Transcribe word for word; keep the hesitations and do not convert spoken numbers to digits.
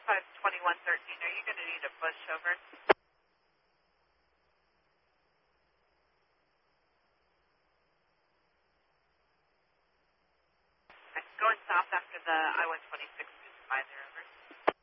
five twenty-one thirteen, are you going to need a push over? Going south after the I one twenty-six by there.